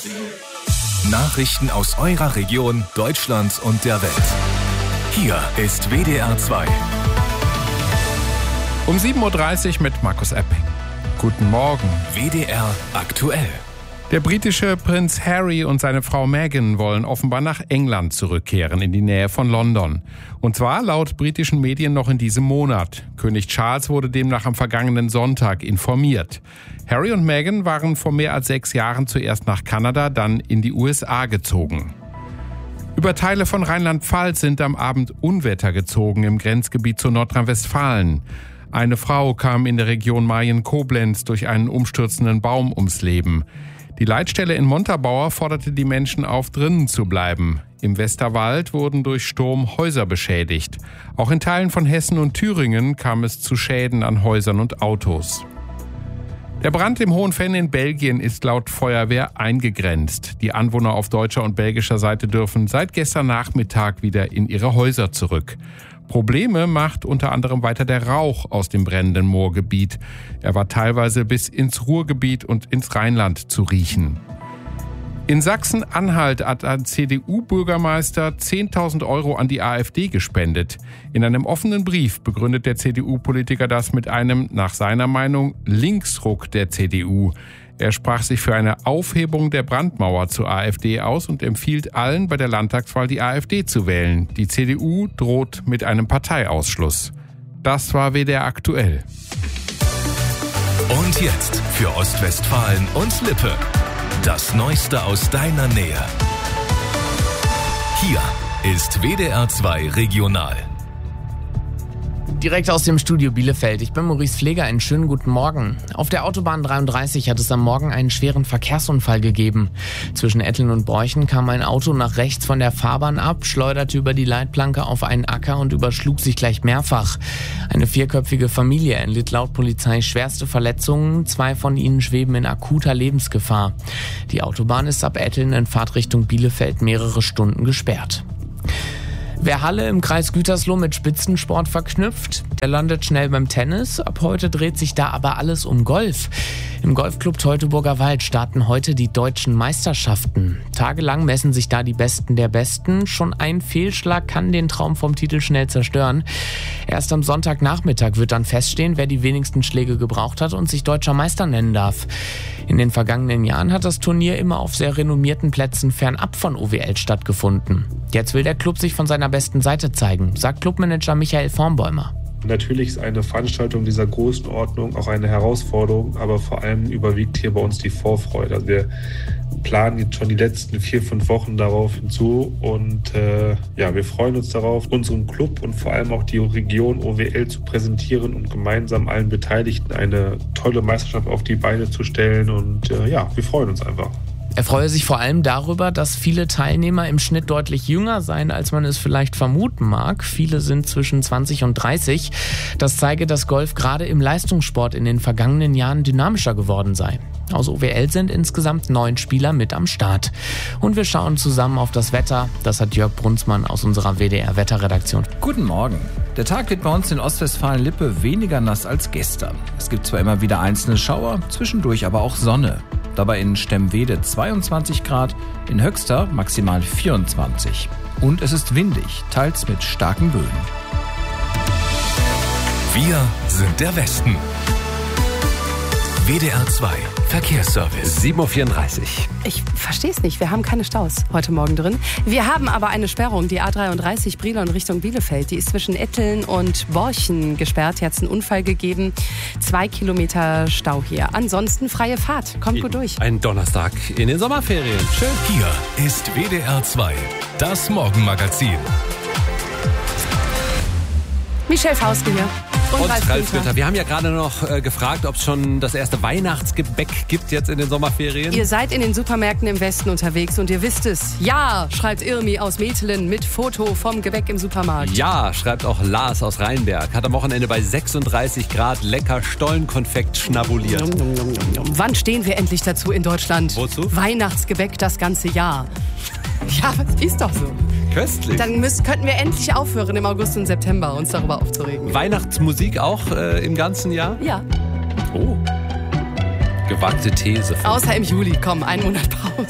Nachrichten aus eurer Region, Deutschlands und der Welt. Hier ist WDR 2. Um 7.30 Uhr mit Markus Epping. Guten Morgen. WDR aktuell. Der britische Prinz Harry und seine Frau Meghan wollen offenbar nach England zurückkehren, in die Nähe von London. Und zwar laut britischen Medien noch in diesem Monat. König Charles wurde demnach am vergangenen Sonntag informiert. Harry und Meghan waren vor mehr als 6 Jahren zuerst nach Kanada, dann in die USA gezogen. Über Teile von Rheinland-Pfalz sind am Abend Unwetter gezogen im Grenzgebiet zu Nordrhein-Westfalen. Eine Frau kam in der Region Mayen-Koblenz durch einen umstürzenden Baum ums Leben. Die Leitstelle in Montabaur forderte die Menschen auf, drinnen zu bleiben. Im Westerwald wurden durch Sturm Häuser beschädigt. Auch in Teilen von Hessen und Thüringen kam es zu Schäden an Häusern und Autos. Der Brand im Hohenfenn in Belgien ist laut Feuerwehr eingegrenzt. Die Anwohner auf deutscher und belgischer Seite dürfen seit gestern Nachmittag wieder in ihre Häuser zurück. Probleme macht unter anderem weiter der Rauch aus dem brennenden Moorgebiet. Er war teilweise bis ins Ruhrgebiet und ins Rheinland zu riechen. In Sachsen-Anhalt hat ein CDU-Bürgermeister 10.000 Euro an die AfD gespendet. In einem offenen Brief begründet der CDU-Politiker das mit einem, nach seiner Meinung, Linksruck der CDU. Er sprach sich für eine Aufhebung der Brandmauer zur AfD aus und empfiehlt allen, bei der Landtagswahl die AfD zu wählen. Die CDU droht mit einem Parteiausschluss. Das war WDR aktuell. Und jetzt für Ostwestfalen und Lippe. Das Neueste aus deiner Nähe. Hier ist WDR 2 Regional. Direkt aus dem Studio Bielefeld. Ich bin Maurice Pfleger. Einen schönen guten Morgen. Auf der Autobahn 33 hat es am Morgen einen schweren Verkehrsunfall gegeben. Zwischen Etteln und Borchen kam ein Auto nach rechts von der Fahrbahn ab, schleuderte über die Leitplanke auf einen Acker und überschlug sich gleich mehrfach. Eine 4-köpfige Familie erlitt laut Polizei schwerste Verletzungen. 2 von ihnen schweben in akuter Lebensgefahr. Die Autobahn ist ab Etteln in Fahrtrichtung Bielefeld mehrere Stunden gesperrt. Wer Halle im Kreis Gütersloh mit Spitzensport verknüpft, der landet schnell beim Tennis. Ab heute dreht sich da aber alles um Golf. Im Golfclub Teutoburger Wald starten heute die deutschen Meisterschaften. Tagelang messen sich da die Besten der Besten. Schon ein Fehlschlag kann den Traum vom Titel schnell zerstören. Erst am Sonntagnachmittag wird dann feststehen, wer die wenigsten Schläge gebraucht hat und sich deutscher Meister nennen darf. In den vergangenen Jahren hat das Turnier immer auf sehr renommierten Plätzen fernab von OWL stattgefunden. Jetzt will der Club sich von seiner besten Seite zeigen, sagt Clubmanager Michael Vormbäumer. Natürlich ist eine Veranstaltung dieser Größenordnung auch eine Herausforderung, aber vor allem überwiegt hier bei uns die Vorfreude. Also wir planen jetzt schon die letzten 4-5 Wochen darauf hinzu und wir freuen uns darauf, unseren Club und vor allem auch die Region OWL zu präsentieren und gemeinsam allen Beteiligten eine tolle Meisterschaft auf die Beine zu stellen und wir freuen uns einfach. Er freue sich vor allem darüber, dass viele Teilnehmer im Schnitt deutlich jünger seien, als man es vielleicht vermuten mag. Viele sind zwischen 20 und 30. Das zeige, dass Golf gerade im Leistungssport in den vergangenen Jahren dynamischer geworden sei. Aus OWL sind insgesamt 9 Spieler mit am Start. Und wir schauen zusammen auf das Wetter. Das hat Jörg Brunsmann aus unserer WDR-Wetterredaktion. Guten Morgen. Der Tag wird bei uns in Ostwestfalen-Lippe weniger nass als gestern. Es gibt zwar immer wieder einzelne Schauer, zwischendurch aber auch Sonne. Dabei in Stemwede 22 Grad, in Höxter maximal 24. Und es ist windig, teils mit starken Böen. Wir sind der Westen. WDR 2 Verkehrsservice. 7.34 Uhr. Ich verstehe es nicht. Wir haben keine Staus heute Morgen drin. Wir haben aber eine Sperrung. Die A33 Brilon Richtung Bielefeld. Die ist zwischen Etteln und Borchen gesperrt. Hier hat es einen Unfall gegeben. 2 Kilometer Stau hier. Ansonsten freie Fahrt. Kommt gut durch. Ein Donnerstag in den Sommerferien. Schön. Hier ist WDR 2, das Morgenmagazin. Michelle Fauske hier. Und Ralf Günther. Wir haben ja gerade noch gefragt, ob es schon das erste Weihnachtsgebäck gibt jetzt in den Sommerferien. Ihr seid in den Supermärkten im Westen unterwegs und ihr wisst es. Ja, schreibt Irmi aus Metelen mit Foto vom Gebäck im Supermarkt. Ja, schreibt auch Lars aus Rheinberg. Hat am Wochenende bei 36 Grad lecker Stollenkonfekt schnabuliert. Wann stehen wir endlich dazu in Deutschland? Wozu? Weihnachtsgebäck das ganze Jahr. Ja, ist doch so. Köstlich. Dann könnten wir endlich aufhören, im August und September uns darüber aufzuregen. Weihnachtsmusik auch im ganzen Jahr? Ja. Oh. Gewagte These. Außer im Juli. Komm, 1 Monat Pause.